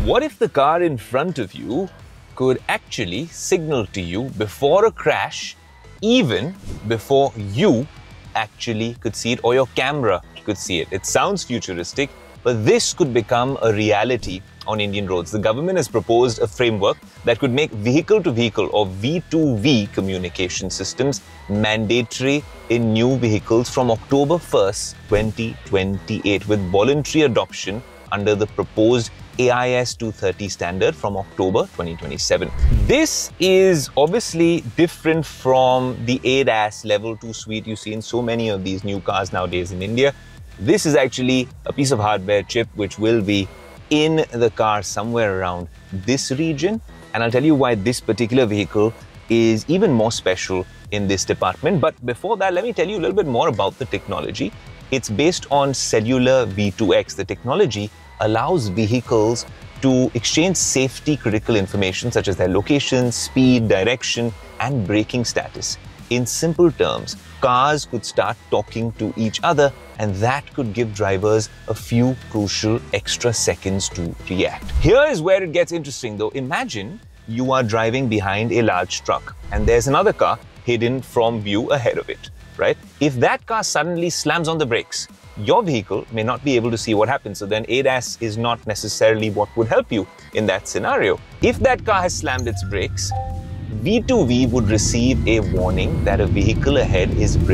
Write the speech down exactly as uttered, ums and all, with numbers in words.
What if the car in front of you could actually signal to you before a crash, even before you actually could see it or your camera could see it? It sounds futuristic, but this could become a reality on Indian roads. The government has proposed a framework that could make vehicle-to-vehicle or V two V communication systems mandatory in new vehicles from October first, twenty twenty-eight, with voluntary adoption under the proposed A I S two thirty standard from October twenty twenty-seven. This is obviously different from the A D A S level two suite you see in so many of these new cars nowadays in India. This is actually a piece of hardware chip which will be in the car somewhere around this region. And I'll tell you why this particular vehicle is even more special in this department. But before that, let me tell you a little bit more about the technology. It's based on cellular V two X. The technology allows vehicles to exchange safety critical information such as their location, speed, direction, and braking status. In simple terms, cars could start talking to each other, and that could give drivers a few crucial extra seconds to react. Here is where it gets interesting though. Imagine you are driving behind a large truck and there's another car hidden from view ahead of it, right? If that car suddenly slams on the brakes, your vehicle may not be able to see what happens. So then A D A S is not necessarily what would help you in that scenario. If that car has slammed its brakes, V two V would receive a warning that a vehicle ahead is braking.